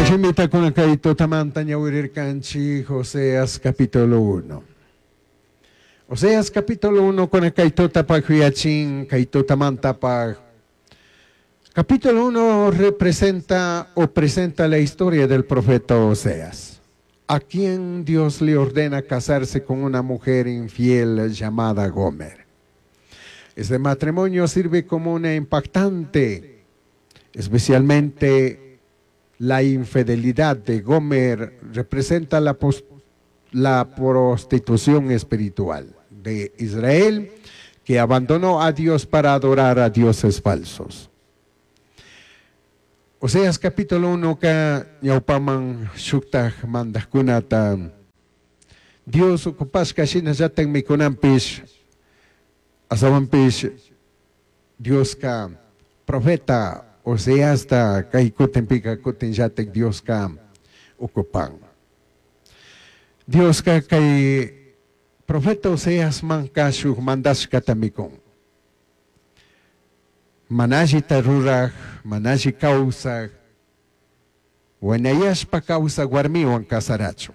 Pagsimita ko na kaito tamanta niya wirirkanchi Oseas capítulo 1. Oseas capítulo 1 ko na kaito tapaghuyachin kaito tamanta pag. Capítulo 1 representa o presenta la historia del profeta Oseas, a quien Dios le ordena casarse con una mujer infiel llamada Gomer. Este matrimonio sirve como una impactante, especialmente la infidelidad de Gomer representa la prostitución espiritual de Israel, que abandonó a Dios para adorar a dioses falsos. Oseas capítulo 1 ka yaupamang syuktah mandah kunata Dios okupas kasi nasatang may kunampis asawampis Dios ka profeta Oseas ta kahikutin pika kutin jatek Dios ka okupang Dios ka kay profeta Oseas man kasyuh mandas katamikong manaji tarurah, manaji kausa, wanayas pa kausa guarmiwang kasaracho.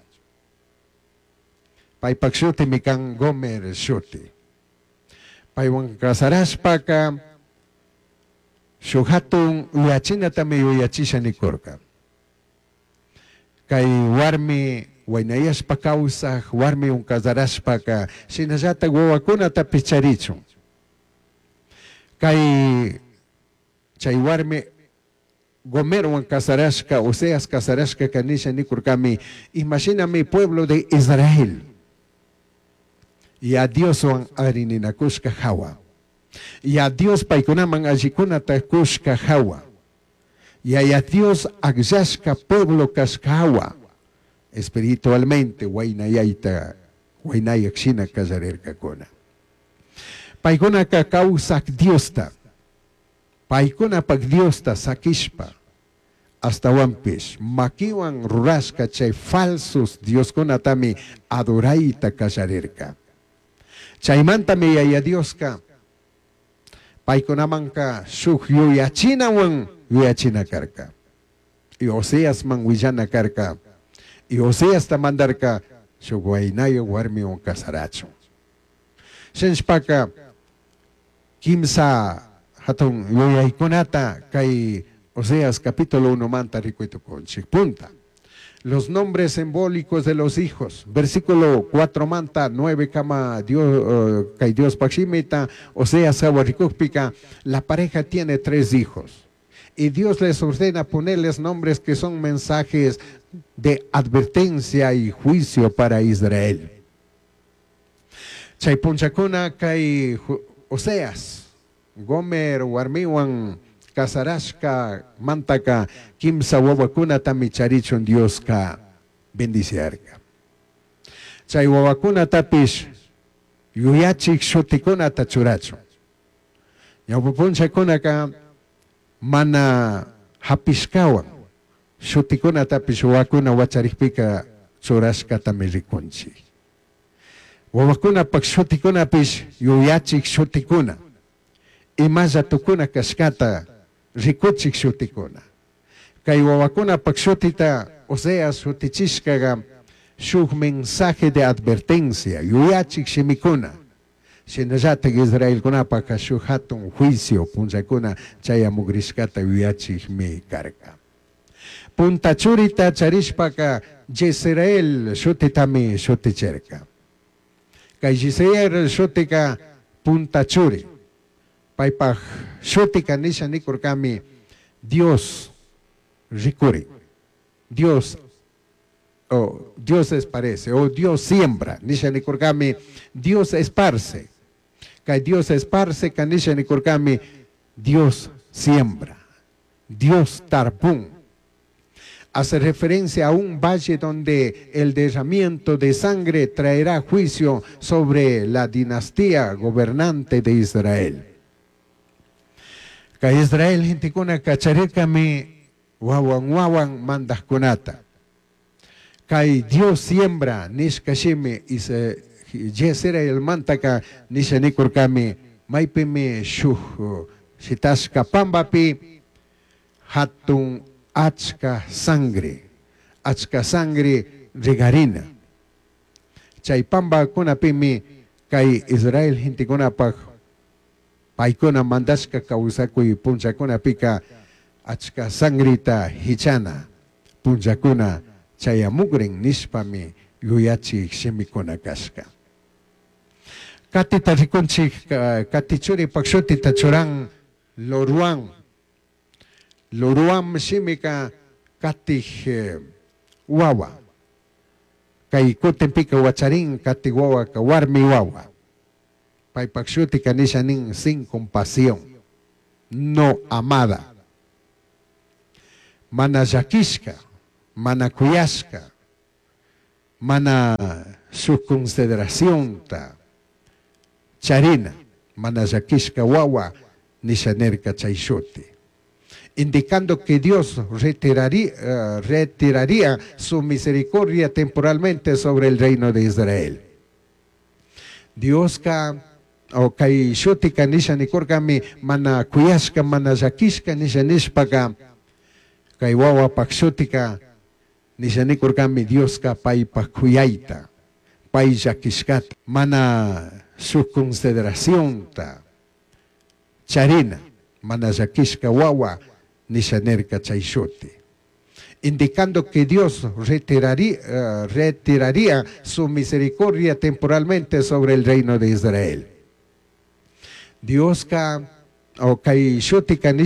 Pay pagsyuti mikang Gomer syuti. Paywang kasaras pa ka, syuhatong uyachina tami uyachisya ni Korka. Kay warmi, wanayas pa kausa, warmi yung kasaras pa ka, sinasatag wawakuna tapicharicho. Kay chaywarme Gomer wan kasarashka, Oseas kasarashka kanisha nikurkami, imagina mi pueblo de Israel. Y a Dios wan arininakushka hawa. Y a Dios paikunamang ajikuna takushka hawa. Y a Dios agyashka pueblo kashkawa. Espiritualmente, wainayaita, wainayakshina kasarerka kona. Paikuna ka kausak Diosta, paikuna pag Diosta sakishpa, hasta wampis, makiwang ruraska chay falsos Dios kuna tami adoraita kasharirka. Chay mantami yaya Dios ka, paikuna man ka shuk yuyachina wang yuyachina karka. Y Oseas man wiyana karka, y Oseas tamandar ka, shuk wainayo warmi wang kasaracho. Senspaka, Kimsa hatong yoyay kunata kay Oseas capítulo 1 manta ricuito con punta. Los nombres simbólicos de los hijos. Versículo 4 manta 9 kama Dios kay Dios pakshimita Oseas hawarikupika. La pareja tiene 3 hijos. Y Dios les ordena ponerles nombres que son mensajes de advertencia y juicio para Israel. Chay punchakuna kay Oseas, Gomer, warmiwan, kasarashka, mantaka, kimsa wawakuna tamicharichon Dios ka bendiciarka. Chay wawakuna tapish, yuyachik shutikuna tachuracho. Yapupunchakuna ka, mana hapishkawan, shutikuna tapish wawakuna wacharikpika churashka tamirikunchi. Wawakuna pag shutikuna pish yuyachik shutikuna. Imaza tukuna kaskata rikuchik shutikuna. Kay wawakuna pag shutita Oseas shutichishkaga shuk mensaje de advertencia. Yuyachik shimikuna. Sinajatek Israel kuna paka shuk hatun juicio punchakuna chaya mugrishkata yuyachik mi karka. Punta churita charishpaka Jezreel shutitami shuticherka. Kay Jezreel shutika punta churi. Paipaj shutika nisha nikurkami Dios rikuri. Dios esparce o Dios siembra. Nisha nikurkami Dios esparce. Kay Dios esparce kanisha nikurkami Dios siembra. Dios tarpun. Hace referencia a un valle donde el derramamiento de sangre traerá juicio sobre la dinastía gobernante de Israel. Ka Israel hintikuna kacharekami wawan mandas kunata. Kay Dios siembra nishkashimi Israel mantaka nishanikurkami maipimi shuh shitashka pambapi hatun achka sangre regarina. Chaypamba kunapimi kay Israel hintikunapaq paykuna mandashka kawsakuy punchakunapika achka sangrita hichana punchakuna chayamugren nishpami yuyachik shimikuna kashka. Katita rikunchik katichuri pakshutita churan loruan shimika katij wawa kay kutempika wacharin kati wawa ka warmi wawa pay pakshutika nishanin sin compasión, no amada, mana llakishka, mana kuyashka, mana su consideración ta charina, mana llakishka wawa nishanerka chayshuti, indicando que Dios retiraría su misericordia temporalmente sobre el reino de Israel. Dios ka o kay shutika nisha nikurkami mana kuyashka mana llakishka nisha nishpaka kay wawa pakshutika nisha nikurkami Dios ka pay pakuyayta pay llakishkata mana su consideración ta charina mana llakishka wawa nishanerka chayshuti, indicando que Dios retiraría su misericordia temporalmente sobre el reino de Israel. Dios ka o kay shutika